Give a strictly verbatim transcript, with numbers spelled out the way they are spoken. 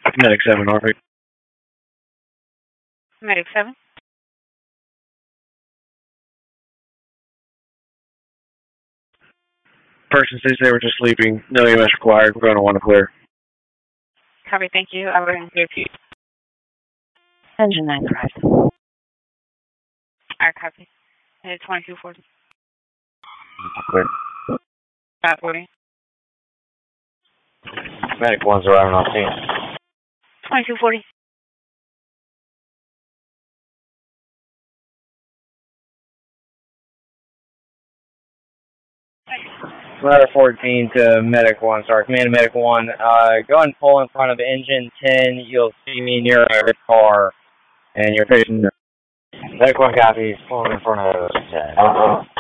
Medic seven, Norfolk. Medic seven. Person says they were just sleeping. No E M S required. We're going to one to clear. Copy, thank you. I will repeat. Engine nine correct. Alright, copy. It's twenty-two forty. Clear. five forty. Medic one's arriving off scene. twenty-two forty. Ladder fourteen to Medic one, sorry, Command Medic one. Uh, go ahead and pull in front of engine ten. You'll see me near a car, and you're facing. Medic one copies. Pulling in front of ten.